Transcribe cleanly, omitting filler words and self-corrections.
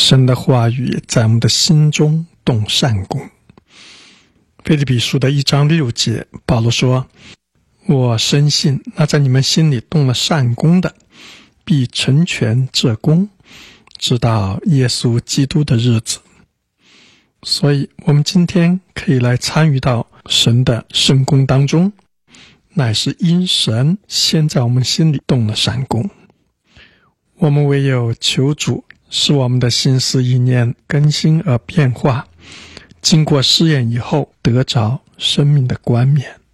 神的话语在我们的心中动善功。腓立比书的1章6节，保罗说：我深信那在你们心里动了善功的，必成全这功，直到耶稣基督的日子。所以我们今天可以来参与到神的圣功当中，乃是因神先在我们心里动了善功。我们唯有求主使我们的心思意念更新而变化，经过试验以后得着生命的冠冕。